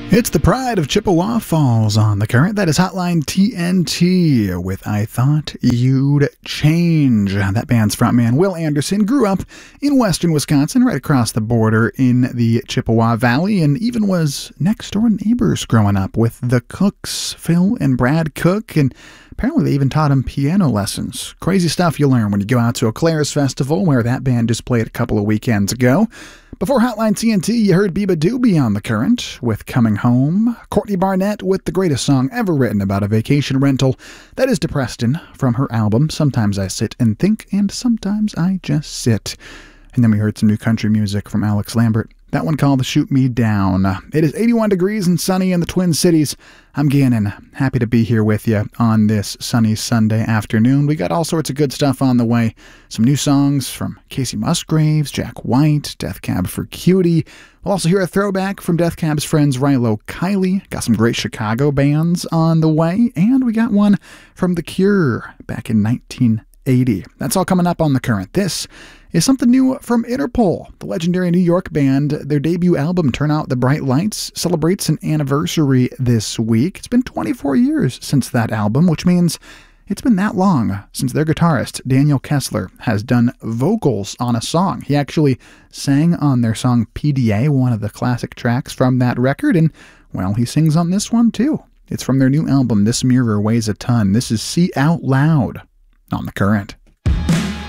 It's the pride of Chippewa Falls on the current. That is Hotline TNT with I Thought You'd Change. That band's frontman, Will Anderson, grew up in western Wisconsin, right across the border in the Chippewa Valley, and even was next-door neighbors growing up with the Cooks, Phil and Brad Cook, and apparently they even taught him piano lessons. Crazy stuff you learn when you go out to Eclairs Festival, where that band just played a couple of weekends ago. Before Hotline TNT, you heard Biba Doobie on the current with Coming Home. Courtney Barnett with the greatest song ever written about a vacation rental. That is Depreston from her album Sometimes I Sit and Think, and Sometimes I Just Sit. And then we heard some new country music from Alex Lambert. That one called Shoot Me Down. It is 81 degrees and sunny in the Twin Cities. I'm Gannon. Happy to be here with you on this sunny Sunday afternoon. We got all sorts of good stuff on the way. Some new songs from Casey Musgraves, Jack White, Death Cab for Cutie. We'll also hear a throwback from Death Cab's friends Rilo Kiley. Got some great Chicago bands on the way. And we got one from The Cure back in 1980. That's all coming up on the current. This is something new from Interpol, the legendary New York band. Their debut album, Turn Out the Bright Lights, celebrates an anniversary this week. It's been 24 years since that album, which means it's been that long since their guitarist, Daniel Kessler, has done vocals on a song. He actually sang on their song PDA, one of the classic tracks from that record, and, well, he sings on this one too. It's from their new album, This Mirror Weighs a Ton. This is See Out Loud on the current.